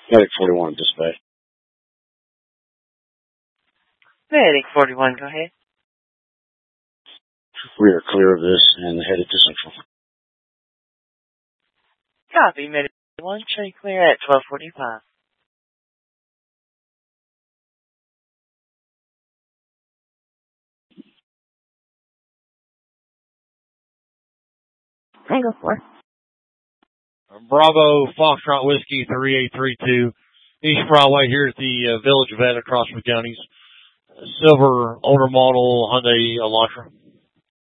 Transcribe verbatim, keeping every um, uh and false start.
Medic forty-one, dispatch. Medic forty-one, go ahead. We are clear of this and headed to Central. Copy, Medic forty-one. Show you clear at twelve forty-five. Tango four. Bravo, Foxtrot Whiskey three eight three two, East Broadway here at the uh, Village of Ed across from Counties. Silver older model Hyundai Elantra.